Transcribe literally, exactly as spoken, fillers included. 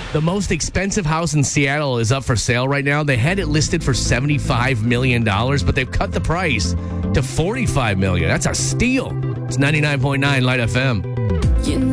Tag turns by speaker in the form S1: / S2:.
S1: The most expensive house in Seattle is up for sale right now. They had it listed for seventy-five million dollars, but they've cut the price to forty-five million dollars. That's a steal. It's ninety-nine point nine Light F M.